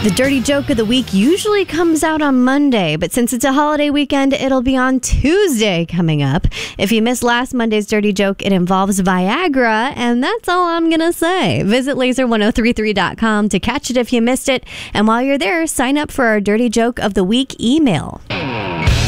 The Dirty Joke of the Week usually comes out on Monday, but since it's a holiday weekend, it'll be on Tuesday coming up. If you missed last Monday's Dirty Joke, it involves Viagra, and that's all I'm going to say. Visit laser1033.com to catch it if you missed it. And while you're there, sign up for our Dirty Joke of the Week email.